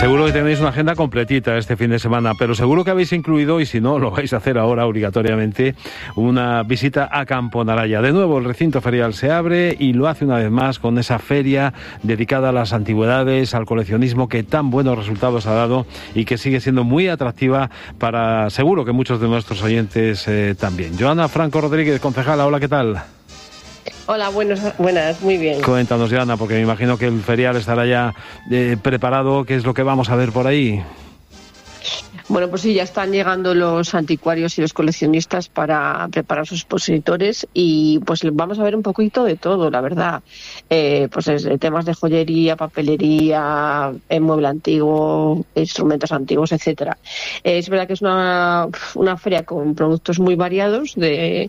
Seguro que tenéis una agenda completita este fin de semana, pero seguro que habéis incluido, y si no, lo vais a hacer ahora obligatoriamente, una visita a Campo Naraya. De nuevo, el recinto ferial se abre y lo hace una vez más con esa feria dedicada a las antigüedades, al coleccionismo, que tan buenos resultados ha dado y que sigue siendo muy atractiva para, seguro que muchos de nuestros oyentes también. Joana Franco Rodríguez, concejala, hola, ¿qué tal? Hola, buenas, muy bien. Cuéntanos, Joana, porque me imagino que el ferial estará ya preparado. ¿Qué es lo que vamos a ver por ahí? Bueno, pues sí, ya están llegando los anticuarios y los coleccionistas para preparar sus expositores y pues vamos a ver un poquito de todo, la verdad. Pues temas de joyería, papelería, mueble antiguo, instrumentos antiguos, etcétera. Es verdad que es una feria con productos muy variados de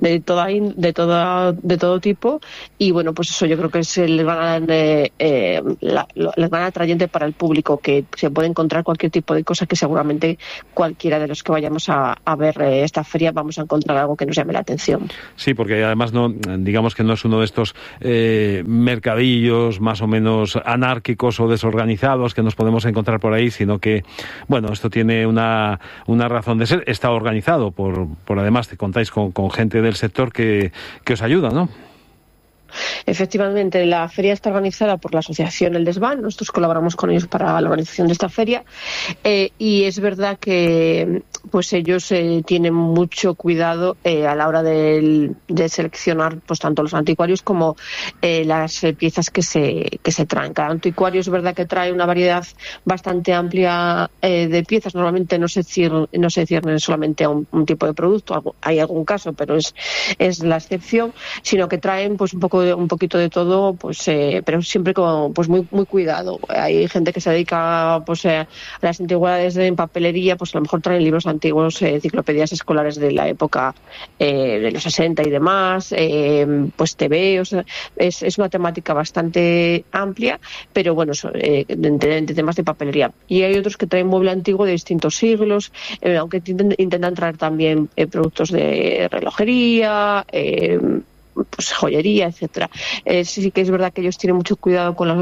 todo tipo y bueno, pues eso yo creo que es el gran atrayente para el público, que se puede encontrar cualquier tipo de cosa que seguramente cualquiera de los que vayamos a ver esta feria vamos a encontrar algo que nos llame la atención. Sí, porque además digamos que no es uno de estos mercadillos más o menos anárquicos o desorganizados que nos podemos encontrar por ahí, sino que, bueno, esto tiene una razón de ser. Está organizado por además te contáis con gente del sector que os ayuda, ¿no? Efectivamente, la feria está organizada por la asociación El Desván. Nosotros colaboramos con ellos para la organización de esta feria y es verdad que pues ellos tienen mucho cuidado a la hora de seleccionar pues tanto los anticuarios como las piezas que se traen. Cada anticuario es verdad que trae una variedad bastante amplia de piezas. Normalmente no se ciernen solamente a un tipo de producto. Hay algún caso, pero es la excepción, sino que traen pues un poquito de todo, pues pero siempre con pues muy cuidado. Hay gente que se dedica pues a las antigüedades en papelería, pues a lo mejor traen libros antiguos, enciclopedias escolares de la época de los 60 y demás, pues TV, o sea, es una temática bastante amplia, pero bueno, de temas de papelería. Y hay otros que traen mueble antiguo de distintos siglos, aunque intentan traer también productos de relojería, pues joyería, etcétera. Sí que es verdad que ellos tienen mucho cuidado con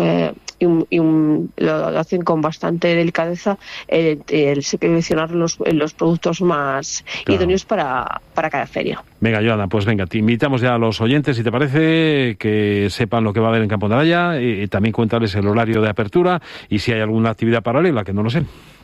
lo hacen con bastante delicadeza el seleccionar los productos más idóneos para cada feria. Venga, Joana, pues venga, te invitamos ya a los oyentes, si te parece, que sepan lo que va a haber en Campo Naraya, y también cuéntales el horario de apertura y si hay alguna actividad paralela, que no lo sé.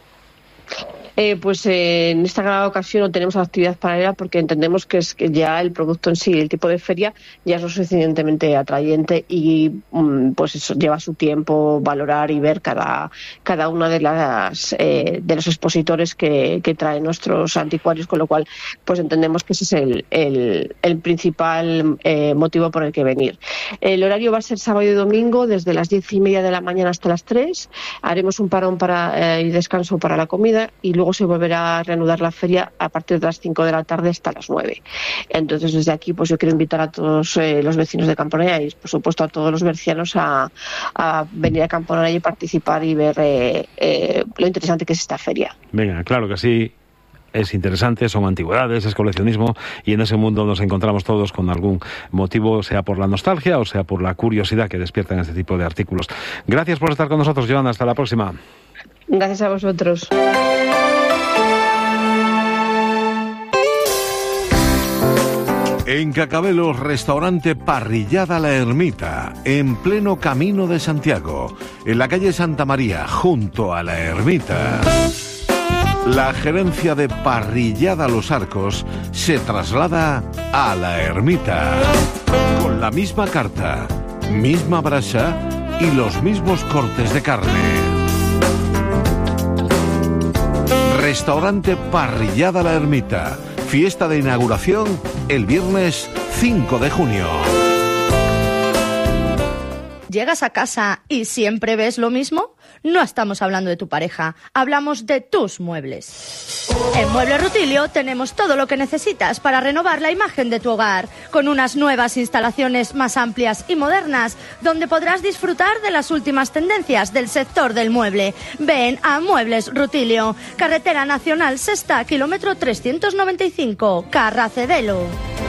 Pues en esta ocasión no tenemos actividad paralela porque entendemos que es que ya el producto en sí, el tipo de feria, ya es lo suficientemente atrayente y pues eso lleva su tiempo valorar y ver cada una de los expositores que traen nuestros anticuarios, con lo cual pues entendemos que ese es el principal motivo por el que venir. El horario va a ser sábado y domingo desde las 10:30 de la mañana hasta las 3. Haremos un parón y descanso para la comida y luego se volverá a reanudar la feria a partir de las 5 de la tarde hasta las 9. Entonces, desde aquí, pues yo quiero invitar a todos los vecinos de Campo Naraya y, por supuesto, a todos los bercianos a venir a Campo Naraya y participar y ver lo interesante que es esta feria. Venga, claro que sí. Es interesante, son antigüedades, es coleccionismo y en ese mundo nos encontramos todos con algún motivo, sea por la nostalgia o sea por la curiosidad que despiertan este tipo de artículos. Gracias por estar con nosotros, Joana. Hasta la próxima. Gracias a vosotros. En Cacabelos, restaurante Parrillada La Ermita, en pleno Camino de Santiago, en la calle Santa María, junto a la ermita. La gerencia de Parrillada Los Arcos se traslada a la ermita, con la misma carta, misma brasa y los mismos cortes de carne. Restaurante Parrillada La Ermita. Fiesta de inauguración el viernes 5 de junio. ¿Llegas a casa y siempre ves lo mismo? No estamos hablando de tu pareja, hablamos de tus muebles. En Muebles Rutilio tenemos todo lo que necesitas para renovar la imagen de tu hogar, con unas nuevas instalaciones más amplias y modernas, donde podrás disfrutar de las últimas tendencias del sector del mueble. Ven a Muebles Rutilio, Carretera Nacional Sexta, kilómetro 395, Carracedelo.